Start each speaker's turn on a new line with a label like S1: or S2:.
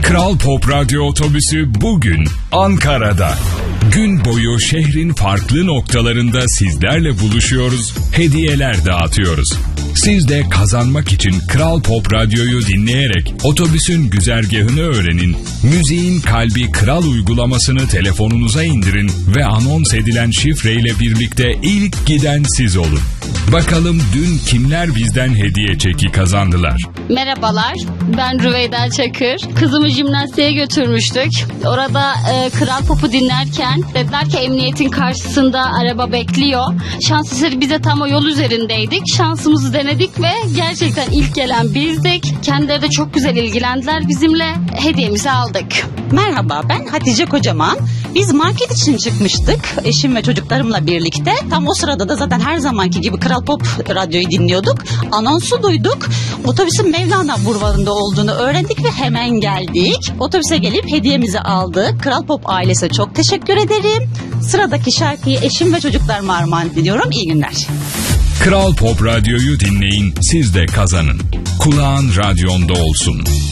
S1: Kral Pop Radyo Otobüsü bugün Ankara'da. Gün boyu şehrin farklı noktalarında sizlerle buluşuyoruz, hediyeler dağıtıyoruz. Siz de kazanmak için Kral Pop Radyo'yu dinleyerek otobüsün güzergahını öğrenin, müziğin kalbi Kral uygulamasını telefonunuza indirin ve anons edilen şifreyle birlikte ilk giden siz olun. Bakalım dün kimler bizden hediye çeki kazandılar?
S2: Merhabalar, ben Rüveyda Çakır. Kızımı jimnastiğe götürmüştük. Orada Kral Pop'u dinlerken dediler ki emniyetin karşısında araba bekliyor. Şans eseri biz de tam o yol üzerindeydik. Şansımızı denedik ve gerçekten ilk gelen bizdik. Kendileri de çok güzel ilgilendiler bizimle. Hediyemizi aldık.
S3: Merhaba, ben Hatice Kocaman. Biz market için çıkmıştık eşim ve çocuklarımla birlikte. Tam o sırada da zaten her zamanki gibi Kral Pop radyoyu dinliyorduk. Anonsu duyduk. Otobüsün Mevlana Bulvarı'nda olduğunu öğrendik ve hemen geldik. Otobüse gelip hediyemizi aldık. Kral Pop ailesine çok teşekkür ederim. Sıradaki şarkıyı eşim ve çocuklarıma armağan ediyorum. İyi günler.
S1: Kral Pop Radyo'yu dinleyin, siz de kazanın. Kulağın radyonda olsun.